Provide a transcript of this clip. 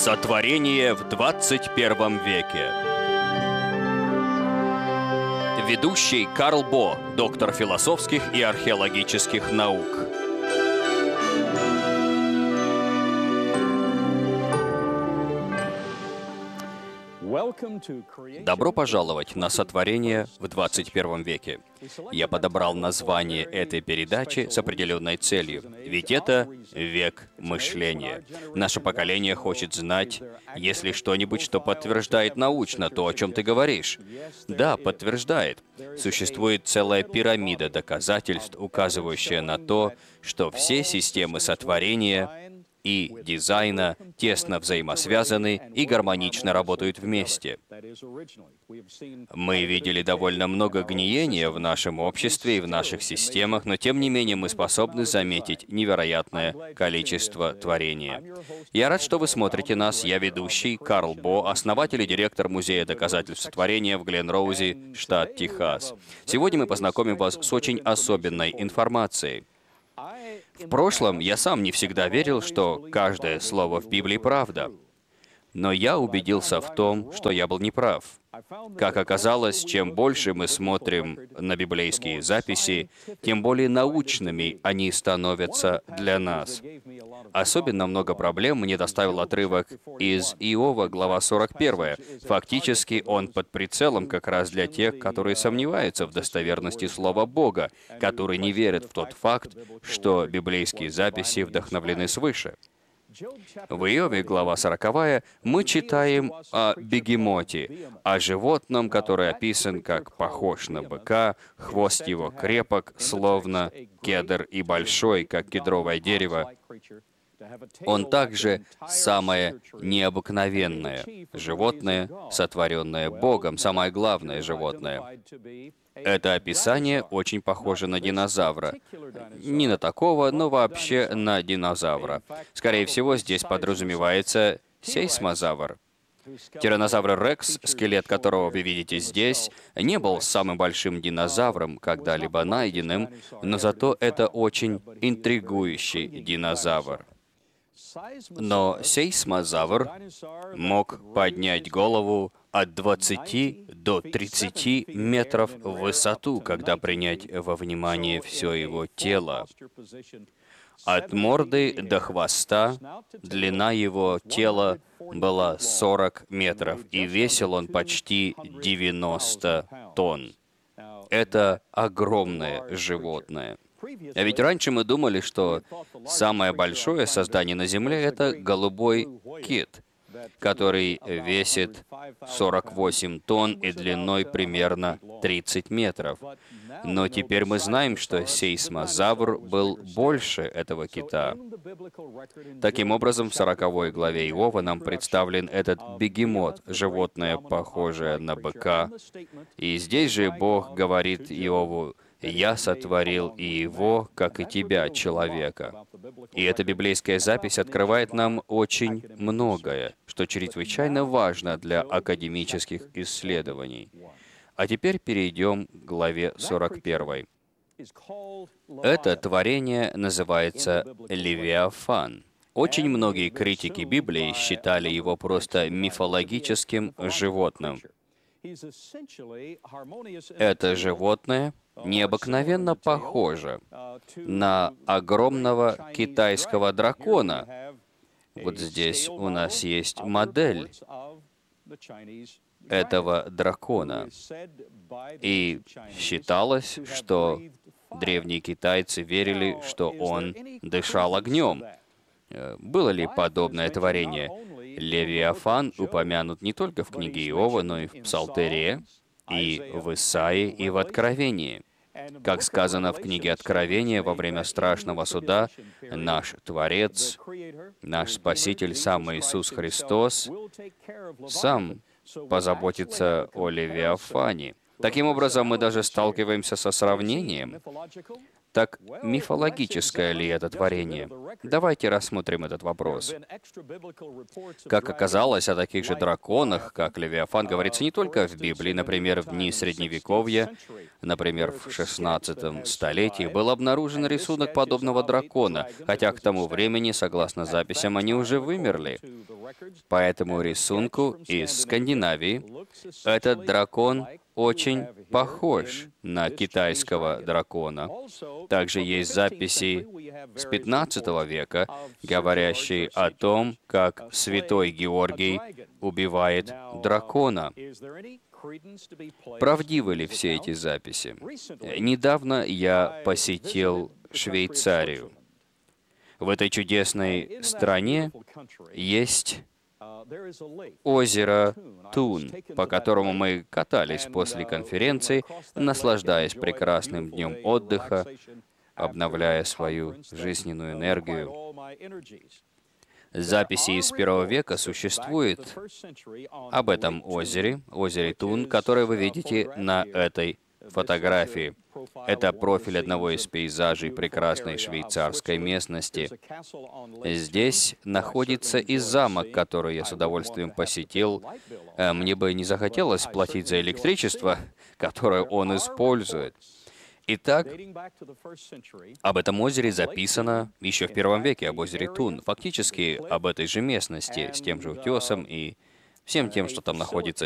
Сотворение в 21 веке. Ведущий Карл Бо, доктор философских и археологических наук. Добро пожаловать на «Сотворение в 21 веке». Я подобрал название этой передачи с определенной целью, ведь это век мышления. Наше поколение хочет знать, есть ли что-нибудь, что подтверждает научно то, о чем ты говоришь. Да, подтверждает. Существует целая пирамида доказательств, указывающая на то, что все системы сотворения и дизайна тесно взаимосвязаны и гармонично работают вместе. Мы видели довольно много гниения в нашем обществе и в наших системах, но тем не менее мы способны заметить невероятное количество творения. Я рад, что вы смотрите нас. Я ведущий Карл Бо, основатель и директор Музея доказательств сотворения в Гленроузе, штат Техас. Сегодня мы познакомим вас с очень особенной информацией. В прошлом я сам не всегда верил, что каждое слово в Библии правда. Но я убедился в том, что я был неправ. Как оказалось, чем больше мы смотрим на библейские записи, тем более научными они становятся для нас. Особенно много проблем мне доставил отрывок из Иова, глава 41. Фактически он под прицелом как раз для тех, которые сомневаются в достоверности Слова Бога, которые не верят в тот факт, что библейские записи вдохновлены свыше. В Иове, глава 40, мы читаем о бегемоте, о животном, который описан как похож на быка, хвост его крепок, словно кедр, и большой, как кедровое дерево. Он также самое необыкновенное животное, сотворенное Богом, самое главное животное. Это описание очень похоже на динозавра. Не на такого, но вообще на динозавра. Скорее всего, здесь подразумевается сейсмозавр. Тираннозавр Рекс, скелет которого вы видите здесь, не был самым большим динозавром, когда-либо найденным, но зато это очень интригующий динозавр. Но сейсмозавр мог поднять голову от 20 до 30 метров в высоту, когда принять во внимание все его тело. От морды до хвоста длина его тела была 40 метров, и весил он почти 90 тонн. Это огромное животное. А ведь раньше мы думали, что самое большое создание на Земле — это голубой кит, который весит 48 тонн и длиной примерно 30 метров. Но теперь мы знаем, что сейсмозавр был больше этого кита. Таким образом, в 40 главе Иова нам представлен этот бегемот, животное, похожее на быка. И здесь же Бог говорит Иову: «Я сотворил и его, как и тебя, человека». И эта библейская запись открывает нам очень многое, что чрезвычайно важно для академических исследований. А теперь перейдем к главе 41. Это творение называется Левиафан. Очень многие критики Библии считали его просто мифологическим животным. Это животное необыкновенно похоже на огромного китайского дракона. Вот здесь у нас есть модель этого дракона. И считалось, что древние китайцы верили, что он дышал огнем. Было ли подобное творение? Левиафан упомянут не только в книге Иова, но и в Псалтере, и в Исаии, и в Откровении. Как сказано в книге Откровения, во время страшного суда наш Творец, наш Спаситель, сам Иисус Христос, сам позаботится о Левиафане. Таким образом, мы даже сталкиваемся со сравнением. Так мифологическое ли это творение? Давайте рассмотрим этот вопрос. Как оказалось, о таких же драконах, как Левиафан, говорится не только в Библии. Например, в дни Средневековья, например, в 16 столетии, был обнаружен рисунок подобного дракона, хотя к тому времени, согласно записям, они уже вымерли. По этому рисунку из Скандинавии этот дракон очень похож на китайского дракона. Также есть записи с 15 века, говорящие о том, как святой Георгий убивает дракона. Правдивы ли все эти записи? Недавно я посетил Швейцарию. В этой чудесной стране есть озеро Тун, по которому мы катались после конференции, наслаждаясь прекрасным днем отдыха, обновляя свою жизненную энергию. Записи из 1 века существуют об этом озере Тун, которое вы видите на этой фотографии. Это профиль одного из пейзажей прекрасной швейцарской местности. Здесь находится и замок, который я с удовольствием посетил. Мне бы не захотелось платить за электричество, которое он использует. Итак, об этом озере записано еще в 1 веке, об озере Тун, фактически об этой же местности, с тем же утесом и всем тем, что там находится